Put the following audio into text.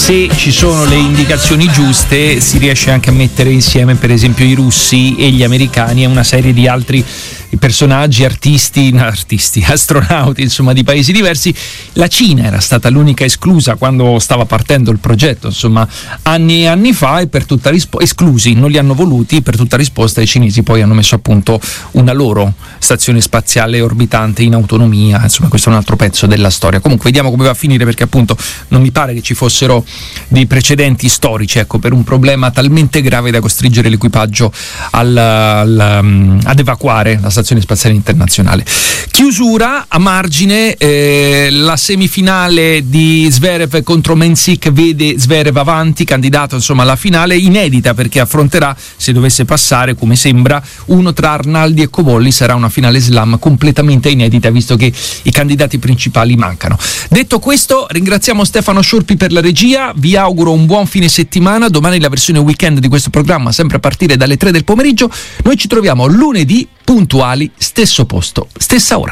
se ci sono le indicazioni giuste si riesce anche a mettere insieme per esempio i russi e gli americani e una serie di altri personaggi, astronauti, insomma, di paesi diversi. La Cina era stata l'unica esclusa quando stava partendo il progetto, insomma, anni e anni fa, e per tutta esclusi, non li hanno voluti. Per tutta risposta i cinesi poi hanno messo a punto una loro stazione spaziale orbitante in autonomia. Insomma, questo è un altro pezzo della storia. Comunque vediamo come va a finire, perché appunto non mi pare che ci fossero dei precedenti storici, ecco, per un problema talmente grave da costringere l'equipaggio ad evacuare la stazione spaziale internazionale. Chiusura a margine, la semifinale di Zverev contro Mensik vede Zverev avanti, candidato insomma alla finale, inedita perché affronterà, se dovesse passare come sembra, uno tra Arnaldi e Cobolli. Sarà una finale slam completamente inedita, visto che i candidati principali mancano. Detto questo, ringraziamo Stefano Sciorpi per la regia, vi auguro un buon fine settimana. Domani la versione weekend di questo programma, sempre a partire dalle 3 del pomeriggio. Noi ci troviamo lunedì puntuali, stesso posto, stessa ora.